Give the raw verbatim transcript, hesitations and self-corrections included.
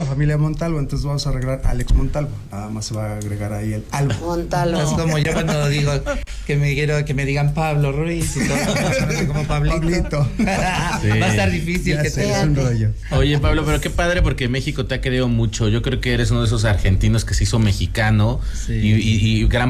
familia Montalvo, entonces vamos a arreglar Alex Montalvo. Nada más se va a agregar ahí el Alvo. Montalvo. Es como yo cuando digo que me quiero que me digan Pablo Ruiz y todo, como Pablito. Pablito. Sí. Va a estar difícil Ya que sé, te es un rollo. Oye, Pablo, pero qué padre porque México te ha querido mucho. Yo creo que eres uno de esos argentinos que se hizo mexicano Sí. y, y, y gran